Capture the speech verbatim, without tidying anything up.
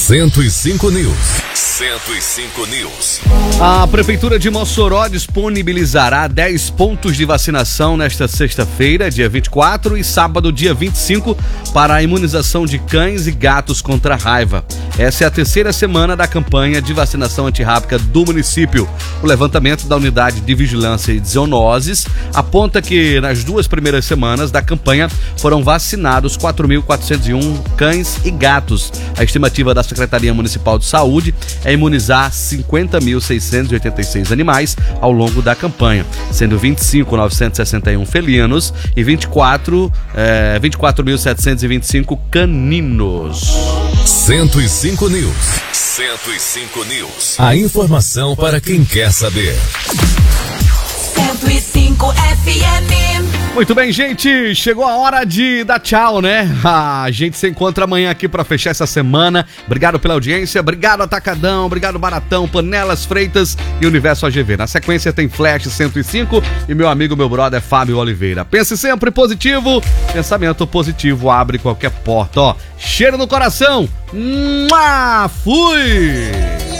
cento e cinco News. cento e cinco News. A Prefeitura de Mossoró disponibilizará dez pontos de vacinação nesta sexta-feira, dia vinte e quatro, e sábado, dia vinte e cinco, para a imunização de cães e gatos contra a raiva. Essa é a terceira semana da campanha de vacinação antirrábica do município. O levantamento da Unidade de Vigilância de Zoonoses aponta que nas duas primeiras semanas da campanha foram vacinados quatro mil quatrocentos e um cães e gatos. A estimativa da Secretaria Municipal de Saúde é imunizar cinquenta mil seiscentos e oitenta e seis animais ao longo da campanha, sendo vinte e cinco mil novecentos e sessenta e um felinos e vinte e quatro mil setecentos e vinte e cinco caninos. cento e cinco News. cento e cinco News. A informação para quem quer saber. cento e cinco F M. Muito bem, gente, chegou a hora de dar tchau, né? A gente se encontra amanhã aqui pra fechar essa semana. Obrigado pela audiência, obrigado Atacadão, obrigado Baratão, Panelas Freitas e Universo A G V. Na sequência tem Flash cento e cinco e meu amigo, meu brother Fábio Oliveira. Pense sempre positivo, pensamento positivo abre qualquer porta, ó. Cheiro no coração, Mua! Fui!